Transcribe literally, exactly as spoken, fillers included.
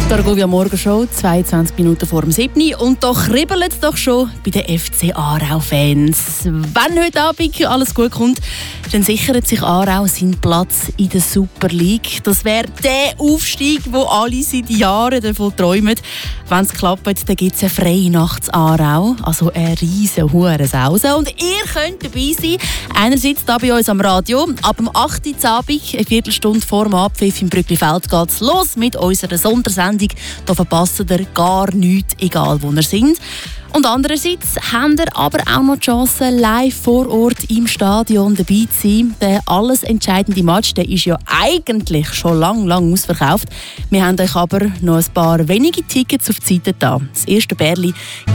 Die Argovia Morgenshow, zweiundzwanzig Minuten vor dem siebten Und da kribbelt es doch schon bei den F C Aarau-Fans. Wenn heute Abend alles gut kommt, dann sichert sich Aarau seinen Platz in der Super League. Das wäre der Aufstieg, wo alle seit Jahren davon träumen. Wenn es klappt, dann gibt es eine freie Nacht in Aarau. Also eine riesen Hurensause. Und ihr könnt dabei sein. Einerseits hier bei uns am Radio. Ab dem achten Uhr Abend, eine Viertelstunde vor dem Abpfiff im Brücklifeld, geht es los mit unserer Sondersendung. Da verpasst ihr gar nichts, egal wo ihr seid. Und andererseits habt ihr aber auch noch die Chance, live vor Ort im Stadion dabei zu sein. Der alles entscheidende Match, der ist ja eigentlich schon lang, lang ausverkauft. Wir haben euch aber noch ein paar wenige Tickets auf die Seite da. Das erste Bärli